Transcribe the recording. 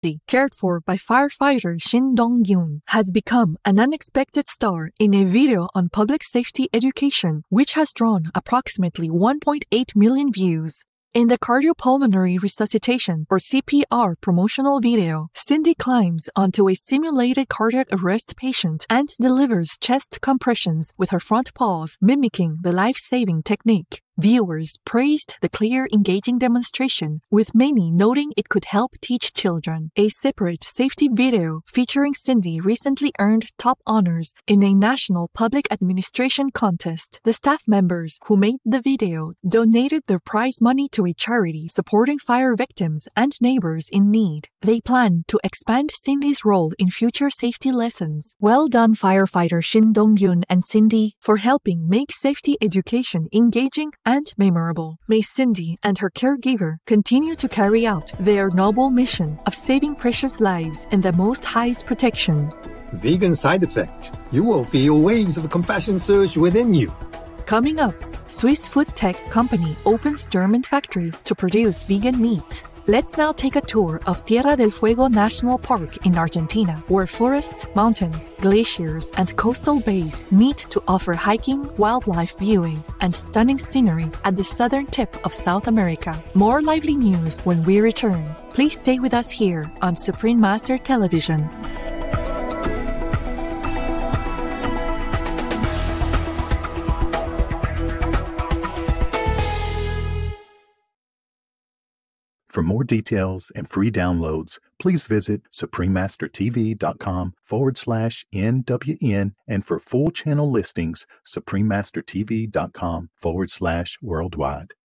cared for by firefighter Shin Dong-yoon, has become an unexpected star in a video on public safety education, which has drawn approximately 1.8 million views. In the cardiopulmonary resuscitation or CPR promotional video, Cindy climbs onto a simulated cardiac arrest patient and delivers chest compressions with her front paws, mimicking the life-saving technique. Viewers praised the clear, engaging demonstration, with many noting it could help teach children. A separate safety video featuring Cindy recently earned top honors in a national public administration contest. The staff members who made the video donated their prize money to a charity supporting fire victims and neighbors in need. They plan to expand Cindy's role in future safety lessons. Well done, firefighter Shin Dong-yoon and Cindy, for helping make safety education engaging and memorable. May Cindy and her caregiver continue to carry out their noble mission of saving precious lives in the Most High's protection. Vegan side effect. You will feel waves of compassion surge within you. Coming up, Swiss food tech company opens German factory to produce vegan meats. Let's now take a tour of Tierra del Fuego National Park in Argentina, where forests, mountains, glaciers, and coastal bays meet to offer hiking, wildlife viewing, and stunning scenery at the southern tip of South America. More lively news when we return. Please stay with us here on Supreme Master Television. For more details and free downloads, please visit suprememastertv.com/NWN, and for full channel listings, suprememastertv.com/worldwide.